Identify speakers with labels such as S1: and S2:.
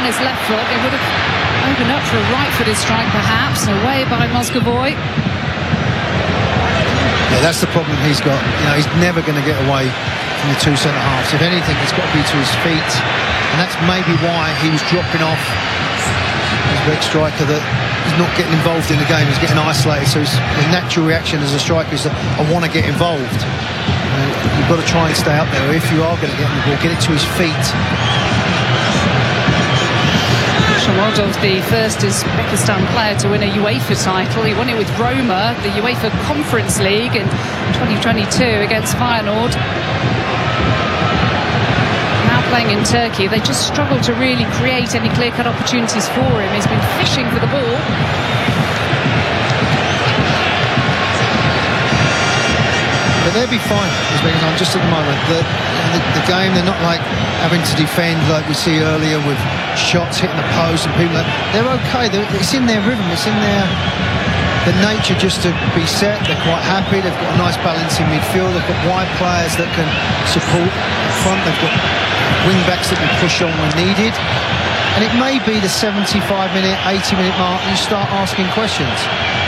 S1: on his left foot, they would have opened up for a right-footed strike, perhaps. Away by Moscovoy.
S2: Yeah, that's the problem he's got. You know, he's never going to get away from the two centre-halves. If anything, it's got to be to his feet. And that's maybe why he was dropping off as a big striker, that he's not getting involved in the game. He's getting isolated. So the natural reaction as a striker is that I want to get involved. You've got to try and stay up there. If you are going to get the ball, get it to his feet.
S1: Shomurodov, the first Uzbekistan player to win a UEFA title. He won it with Roma, the UEFA Conference League in 2022 against Feyenoord. Now playing in Turkey, they just struggle to really create any clear-cut opportunities for him. He's been fishing for the ball.
S2: But they'll be fine, Uzbekistan, just at the moment. The game, they're not like having to defend like we see earlier with shots hitting the post and people. They're okay. It's in their rhythm. It's in the nature just to be set. They're quite happy. They've got a nice balance in midfield. They've got wide players that can support up front. They've got wing backs that can push on when needed. And it may be the 75-minute, 80-minute mark you start asking questions.